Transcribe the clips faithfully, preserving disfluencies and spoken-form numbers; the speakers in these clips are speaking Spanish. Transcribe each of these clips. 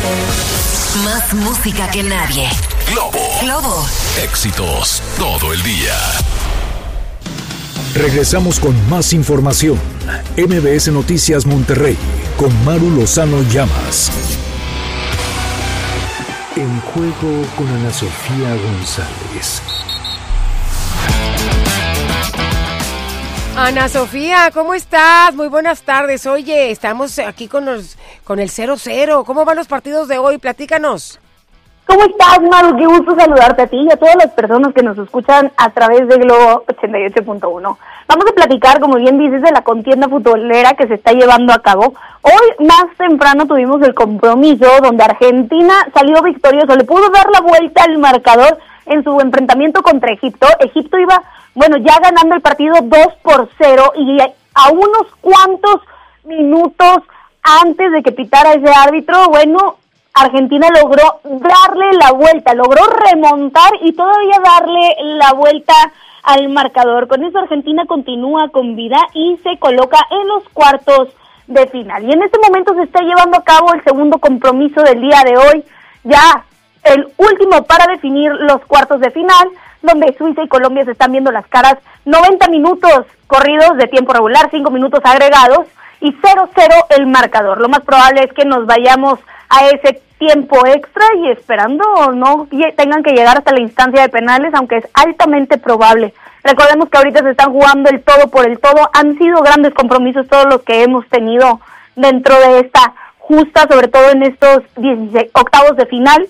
Más música que nadie. Globo. Globo. Éxitos todo el día. Regresamos con más información. M B S Noticias Monterrey con Maru Lozano Llamas. En juego con Ana Sofía González. Ana Sofía, ¿cómo estás? Muy buenas tardes. Oye, estamos aquí con los con el cero cero. ¿Cómo van los partidos de hoy? Platícanos. ¿Cómo estás, Maru? Qué gusto saludarte a ti y a todas las personas que nos escuchan a través de Globo ochenta y ocho punto uno. Vamos a platicar, como bien dices, de la contienda futbolera que se está llevando a cabo. Hoy, más temprano, tuvimos el compromiso donde Argentina salió victorioso. Le pudo dar la vuelta al marcador en su enfrentamiento contra Egipto. Egipto iba, bueno, ya ganando el partido dos por cero y a unos cuantos minutos antes de que pitara ese árbitro, bueno, Argentina logró darle la vuelta, logró remontar y todavía darle la vuelta al marcador. Con eso Argentina continúa con vida y se coloca en los cuartos de final. Y en este momento se está llevando a cabo el segundo compromiso del día de hoy, ya el último para definir los cuartos de final, donde Suiza y Colombia se están viendo las caras. noventa minutos corridos de tiempo regular, cinco minutos agregados y cero cero el marcador. Lo más probable es que nos vayamos a ese tiempo extra y esperando o no tengan que llegar hasta la instancia de penales, aunque es altamente probable. Recordemos que ahorita se están jugando el todo por el todo. Han sido grandes compromisos todos los que hemos tenido dentro de esta justa, sobre todo en estos dieciséis octavos de final.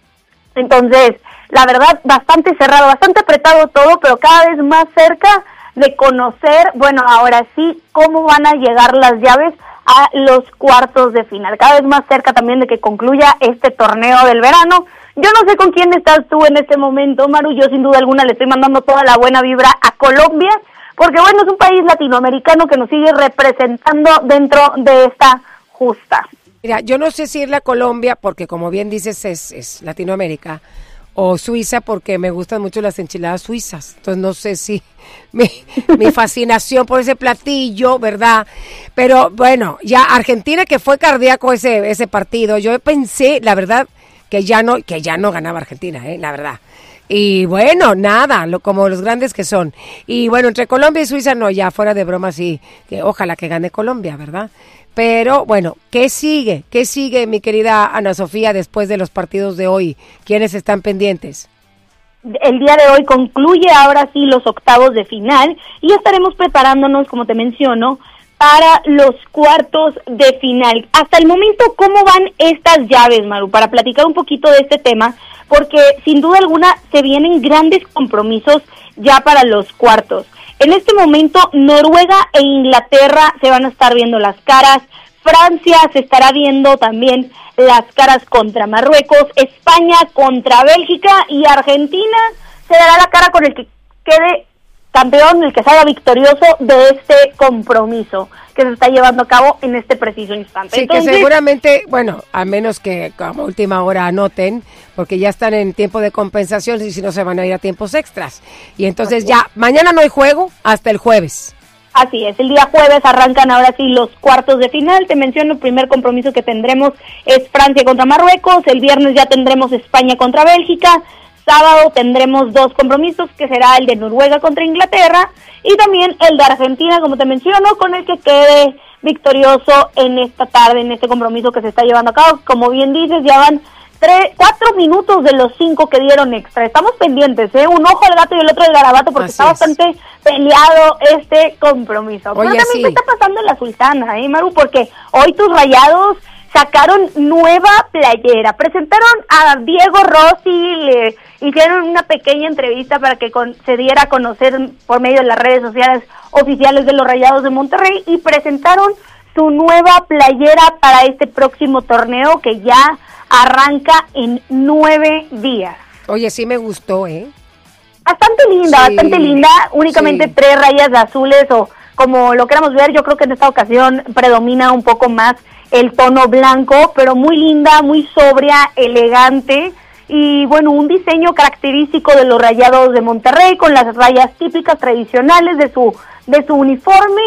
Entonces, la verdad, bastante cerrado, bastante apretado todo, pero cada vez más cerca de conocer, bueno, ahora sí, cómo van a llegar las llaves a los cuartos de final. Cada vez más cerca también de que concluya este torneo del verano. Yo no sé con quién estás tú en este momento, Maru. Yo sin duda alguna le estoy mandando toda la buena vibra a Colombia, porque bueno, es un país latinoamericano que nos sigue representando dentro de esta justa. Mira, yo no sé si irle a Colombia, porque como bien dices, es, es Latinoamérica, o Suiza, porque me gustan mucho las enchiladas suizas. Entonces no sé si mi, mi fascinación por ese platillo, ¿verdad? Pero bueno, ya Argentina, que fue cardíaco ese ese partido, yo pensé, la verdad, que ya no que ya no ganaba Argentina, ¿eh? La verdad. Y bueno, nada, lo, como los grandes que son. Y bueno, entre Colombia y Suiza, no, ya fuera de broma, sí, que ojalá que gane Colombia, ¿verdad? Pero bueno, ¿qué sigue? ¿Qué sigue, mi querida Ana Sofía, después de los partidos de hoy? ¿Quiénes están pendientes? El día de hoy concluye ahora sí los octavos de final y estaremos preparándonos, como te menciono, para los cuartos de final. Hasta el momento, ¿cómo van estas llaves, Maru? Para platicar un poquito de este tema, porque sin duda alguna se vienen grandes compromisos ya para los cuartos. En este momento, Noruega e Inglaterra se van a estar viendo las caras, Francia se estará viendo también las caras contra Marruecos, España contra Bélgica y Argentina se dará la cara con el que quede campeón, el que salga victorioso de este compromiso que se está llevando a cabo en este preciso instante. Sí, Entonces, que seguramente, bueno, a menos que como última hora anoten, porque ya están en tiempo de compensación y si no se van a ir a tiempos extras. Y entonces ya, mañana no hay juego hasta el jueves. Así es, el día jueves arrancan ahora sí los cuartos de final. Te menciono, el primer compromiso que tendremos es Francia contra Marruecos, el viernes ya tendremos España contra Bélgica, sábado tendremos dos compromisos, que será el de Noruega contra Inglaterra y también el de Argentina, como te menciono, con el que quede victorioso en esta tarde, en este compromiso que se está llevando a cabo. Como bien dices, ya van tres, cuatro minutos de los cinco que dieron extra. Estamos pendientes, ¿eh? Un ojo al gato y el otro al garabato, porque Así está es. bastante peleado este compromiso. Oye, Pero también sí. ¿qué está pasando en la Sultana, eh, Maru? Porque hoy tus Rayados sacaron nueva playera, presentaron a Diego Rossi, le hicieron una pequeña entrevista para que con, se diera a conocer por medio de las redes sociales oficiales de los Rayados de Monterrey y presentaron su nueva playera para este próximo torneo que ya arranca en nueve días. Oye, sí me gustó, ¿eh? Bastante linda, Sí, bastante linda, únicamente sí. tres rayas azules o como lo queramos ver, yo creo que en esta ocasión predomina un poco más el tono blanco, pero muy linda, muy sobria, elegante y bueno, un diseño característico de los Rayados de Monterrey con las rayas típicas tradicionales de su de su uniforme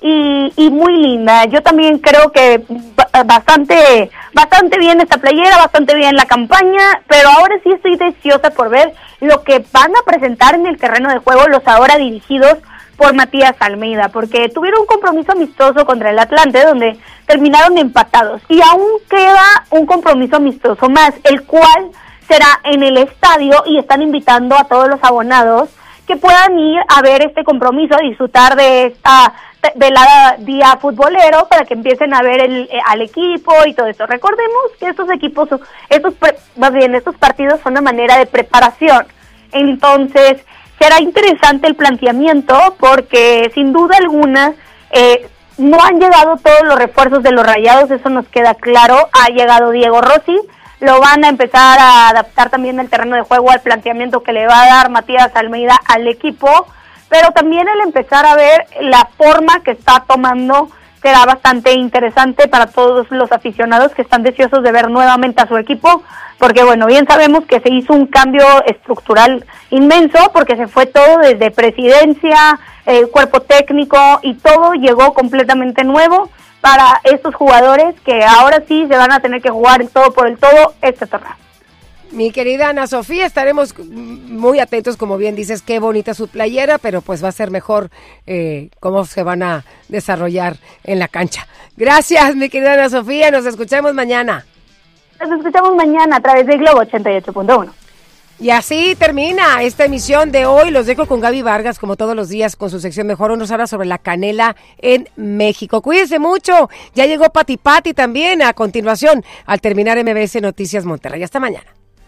y, y muy linda. Yo también creo que bastante, bastante bien esta playera, bastante bien la campaña, pero ahora sí estoy deseosa por ver lo que van a presentar en el terreno de juego los ahora dirigidos por Matías Almeida, porque tuvieron un compromiso amistoso contra el Atlante donde terminaron empatados y aún queda un compromiso amistoso más, el cual será en el estadio y están invitando a todos los abonados que puedan ir a ver este compromiso, disfrutar de esta de la día futbolero para que empiecen a ver el, eh, al equipo y todo eso. Recordemos que estos equipos, estos más bien estos partidos son una manera de preparación. Entonces será interesante el planteamiento porque sin duda alguna eh, no han llegado todos los refuerzos de los Rayados, eso nos queda claro. Ha llegado Diego Rossi, lo van a empezar a adaptar también el terreno de juego al planteamiento que le va a dar Matías Almeida al equipo, pero también el empezar a ver la forma que está tomando será bastante interesante para todos los aficionados que están deseosos de ver nuevamente a su equipo, porque bueno, bien sabemos que se hizo un cambio estructural inmenso, porque se fue todo desde presidencia, eh, cuerpo técnico y todo llegó completamente nuevo para estos jugadores que ahora sí se van a tener que jugar el todo por el todo este torneo. Mi querida Ana Sofía, estaremos muy atentos, como bien dices, qué bonita su playera, pero pues va a ser mejor eh, cómo se van a desarrollar en la cancha. Gracias, mi querida Ana Sofía, nos escuchamos mañana. Nos escuchamos mañana a través de Globo ochenta y ocho punto uno. Y así termina esta emisión de hoy. Los dejo con Gaby Vargas, como todos los días, con su sección Mejor. Hoy nos habla sobre la canela en México. Cuídense mucho. Ya llegó Pati Pati también a continuación, al terminar M B S Noticias Monterrey. Hasta mañana.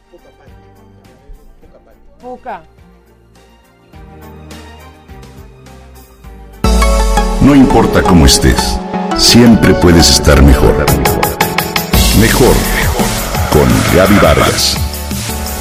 Puca. No importa cómo estés, siempre puedes estar mejor. Mejor, mejor. Con Gaby Vargas.